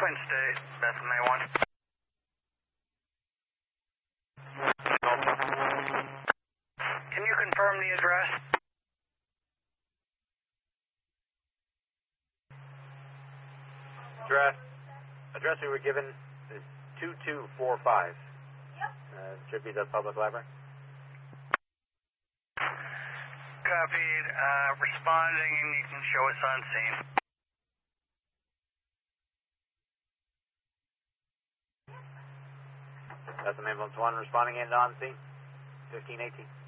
Twin State, May 1. Can you confirm the address? Address we were given is 2245. Should be the public library. Copied. Responding, and you can show us on scene. That's ambulance 1 responding in on scene. 1518.